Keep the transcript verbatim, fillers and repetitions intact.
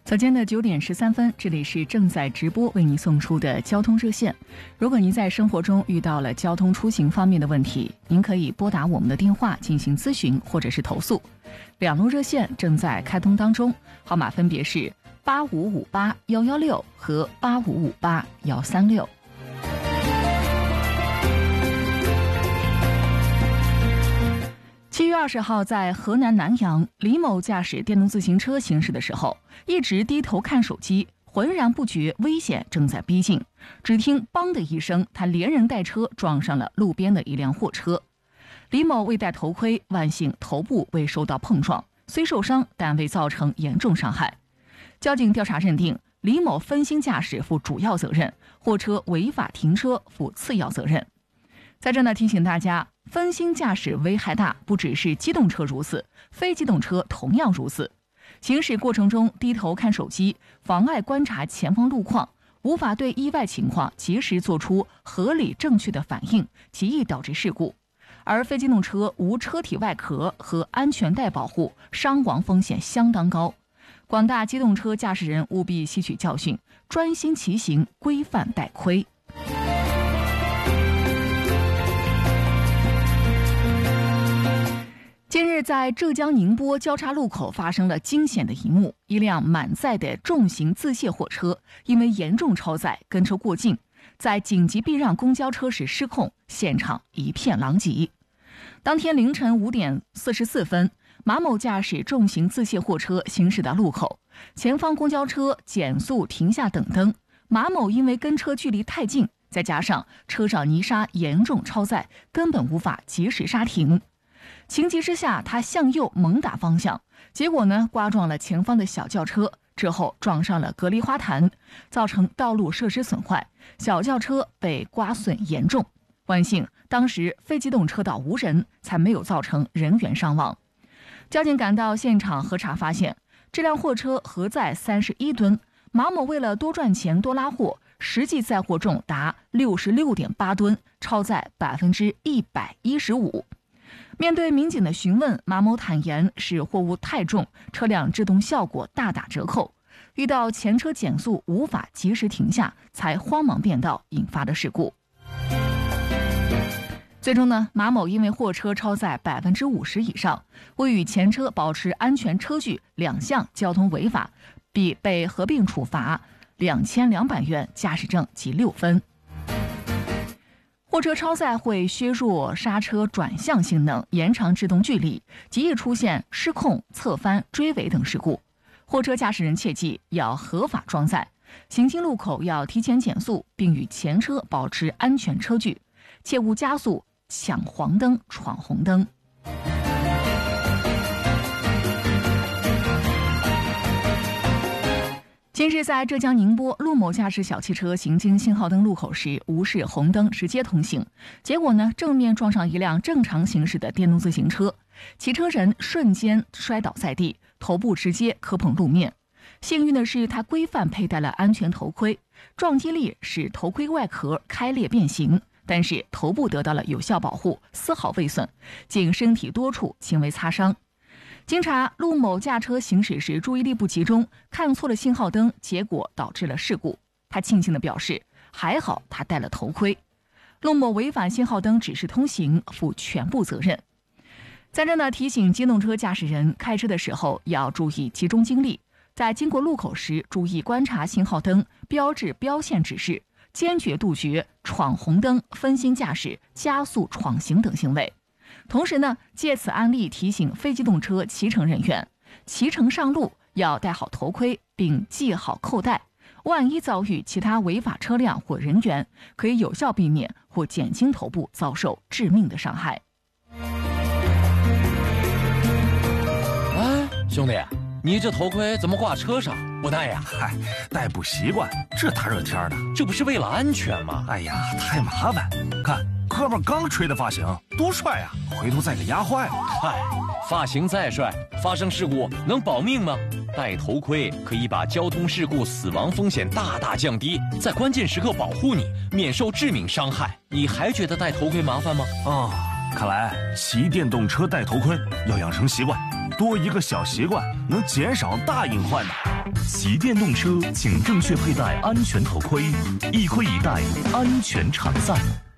早间的九点十三分，这里是正在直播为您送出的交通热线。如果您在生活中遇到了交通出行方面的问题，您可以拨打我们的电话进行咨询或者是投诉。两路热线正在开通当中，号码分别是八五五八幺幺六和八五五八幺三六。七月二十号，在河南南阳，李某驾驶电动自行车行驶的时候，一直低头看手机，浑然不觉危险正在逼近。只听“梆”的一声，他连人带车撞上了路边的一辆货车。李某未戴头盔，万幸头部未受到碰撞，虽受伤，但未造成严重伤害。交警调查认定，李某分心驾驶负主要责任，货车违法停车负次要责任。在这呢，提醒大家，分心驾驶危害大，不只是机动车如此，非机动车同样如此。行驶过程中低头看手机，妨碍观察前方路况，无法对意外情况及时做出合理正确的反应，极易导致事故。而非机动车无车体外壳和安全带保护，伤亡风险相当高。广大机动车驾驶人务必吸取教训，专心骑行，规范带盔。近日，在浙江宁波交叉路口发生了惊险的一幕，一辆满载的重型自卸货车因为严重超载跟车过境，在紧急避让公交车时失控，现场一片狼藉。当天凌晨五点四十四分，马某驾驶重型自卸货车行驶到路口，前方公交车减速停下等灯，马某因为跟车距离太近，再加上车上泥沙严重超载，根本无法及时刹停。情急之下，他向右猛打方向，结果呢，刮撞了前方的小轿车，之后撞上了隔离花坛，造成道路设施损坏，小轿车被刮损严重。万幸当时非机动车道无人，才没有造成人员伤亡。交警赶到现场核查发现，这辆货车核载三十一吨，马某为了多赚钱多拉货，实际载货重达六十六点八吨，超载百分之一百一十五。面对民警的询问，马某坦言是货物太重，车辆制动效果大打折扣，遇到前车减速无法及时停下，才慌忙变道，引发的事故。最终呢，马某因为货车超载百分之五十以上，未与前车保持安全车距两项交通违法，并被合并处罚两千两百元，驾驶证记六分。货车超载会削弱刹车转向性能，延长制动距离，极易出现失控、侧翻、追尾等事故。货车驾驶人切记要合法装载，行经路口要提前减速，并与前车保持安全车距，切勿加速、抢黄灯、闯红灯。近日，在浙江宁波，陆某驾驶小汽车行经信号灯路口时，无视红灯直接通行，结果呢，正面撞上一辆正常行驶的电动自行车，骑车人瞬间摔倒在地，头部直接磕碰路面。幸运的是，他规范佩戴了安全头盔，撞击力使头盔外壳开裂变形，但是头部得到了有效保护，丝毫未损，仅身体多处轻微擦伤。经查，陆某驾车行驶时注意力不集中，看错了信号灯，结果导致了事故。他庆幸地表示，还好他戴了头盔。陆某违反信号灯指示通行，负全部责任。在这呢，提醒机动车驾驶人开车的时候要注意集中精力，在经过路口时注意观察信号灯、标志、标线指示，坚决杜绝闯红灯、分心驾驶、加速闯行等行为。同时呢，借此案例提醒非机动车骑乘人员，骑乘上路要戴好头盔并系好扣带，万一遭遇其他违法车辆或人员，可以有效避免或减轻头部遭受致命的伤害。 哎，兄弟，你这头盔怎么挂车上不戴呀？ 嗨，戴不习惯，这大热天的， 这不是为了安全吗？ 哎呀，太麻烦。看哥们刚吹的发型多帅啊，回头再给压坏了。 嗨，发型再帅，发生事故能保命吗？戴头盔可以把交通事故死亡风险大大降低，在关键时刻保护你，免受致命伤害。你还觉得戴头盔麻烦吗？ 哦，看来骑电动车戴头盔要养成习惯， 多一个小习惯，能减少大隐患的。 骑电动车请正确佩戴安全头盔，一盔一带，安全常在。